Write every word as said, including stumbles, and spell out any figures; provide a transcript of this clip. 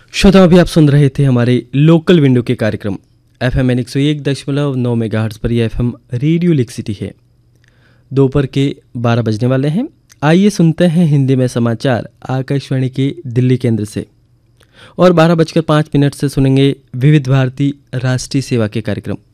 श्रोताओं, अभी आप सुन रहे थे हमारे लोकल विंडो के कार्यक्रम एफ एम एन एक सौ एक दशमलव नौ मेगा हर्ट्स पर। यह एफ एम रेडियो लिक सिटी है। दोपहर के बारह बजने वाले हैं। आइए सुनते हैं हिंदी में समाचार आकाशवाणी के दिल्ली केंद्र से। और बारह बजकर पाँच मिनट से सुनेंगे विविध भारती राष्ट्रीय सेवा के कार्यक्रम।